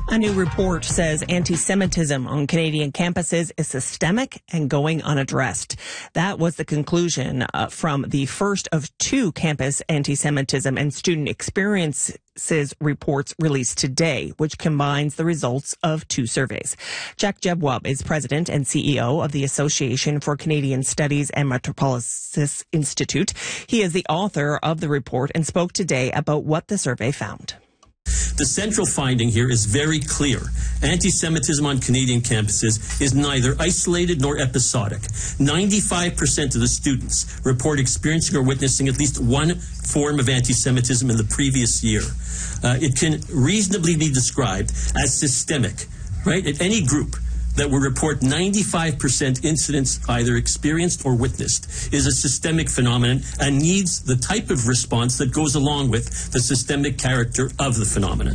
A new report says anti-Semitism on Canadian campuses is systemic and going unaddressed. That was the conclusion from the first of two campus anti-Semitism and student experiences reports released today, which combines the results of two surveys. Jack Jebwab is president and CEO of the Association for Canadian Studies and Metropolis Institute. He is the author of the report and spoke today about what the survey found. The central finding here is very clear. Anti-Semitism on Canadian campuses is neither isolated nor episodic. 95% of the students report experiencing or witnessing at least one form of anti-Semitism in the previous year. It can reasonably be described as systemic, right? At any group that will report 95% incidents either experienced or witnessed is a systemic phenomenon and needs the type of response that goes along with the systemic character of the phenomenon.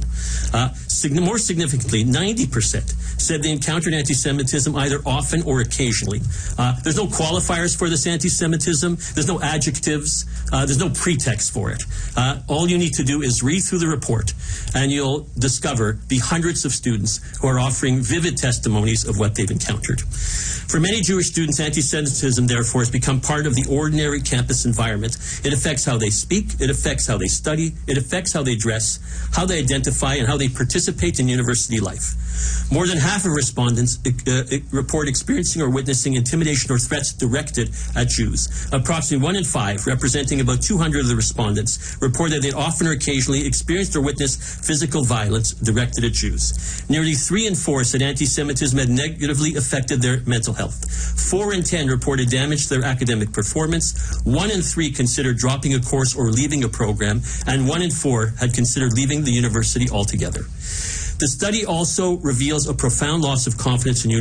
More significantly, 90% said they encountered anti-Semitism either often or occasionally. There's no qualifiers for this anti-Semitism. There's no adjectives. There's no pretext for it. All you need to do is read through the report and you'll discover the hundreds of students who are offering vivid testimonies of what they've encountered. For many Jewish students, anti-Semitism, therefore, has become part of the ordinary campus environment. It affects how they speak, it affects how they study, it affects how they dress, how they identify, and how they participate in university life. More than half of respondents report experiencing or witnessing intimidation or threats directed at Jews. Approximately 1 in 5, representing about 200 of the respondents, report that they often or occasionally experienced or witnessed physical violence directed at Jews. Nearly 3 in 4 said anti-Semitism had negatively affected their mental health. 4 in 10 reported damage to their academic performance. 1 in 3 considered dropping a course or leaving a program, and 1 in 4 had considered leaving the university altogether. The study also reveals a profound loss of confidence in